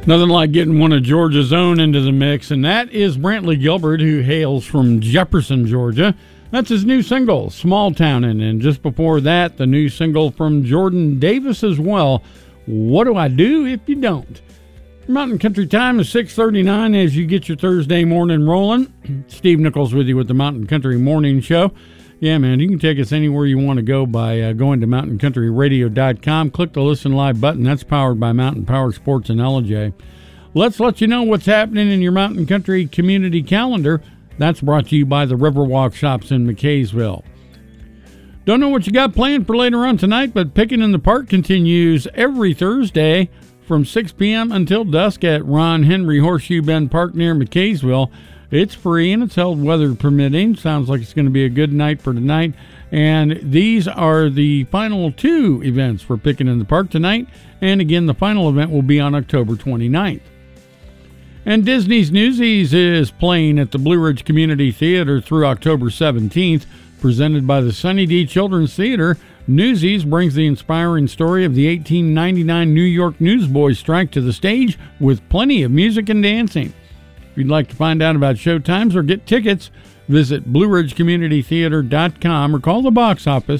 Nothing like getting one of Georgia's own into the mix, and that is Brantley Gilbert, who hails from Jefferson, Georgia. That's his new single, Small Townin', and just before that, the new single from Jordan Davis as well, What Do I Do If You Don't? Mountain Country Time is 6:39 as you get your Thursday morning rolling. Steve Nichols with you with the Mountain Country Morning Show. Yeah, man, you can take us anywhere you want to go by going to mountaincountryradio.com. Click the Listen Live button. That's powered by Mountain Power Sports and LJ. Let's let you know what's happening in your Mountain Country community calendar. That's brought to you by the Riverwalk Shops in McKaysville. Don't know what you got planned for later on tonight, but Pickin' in the Park continues every Thursday from 6 p.m. until dusk at Ron Henry Horseshoe Bend Park near McKaysville. It's free and it's held weather permitting. Sounds like it's going to be a good night for tonight. And these are the final two events for Pickin' in the Park tonight. And again, the final event will be on October 29th. And Disney's Newsies is playing at the Blue Ridge Community Theater through October 17th. Presented by the Sunny D Children's Theater, Newsies brings the inspiring story of the 1899 New York newsboys strike to the stage with plenty of music and dancing. If you'd like to find out about show times or get tickets, visit BlueRidgeCommunityTheater.com or call the box office